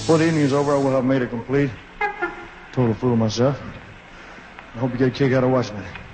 Before the evening's over, I will have made it complete. Total fool of myself. I hope you get a kick out of watching it.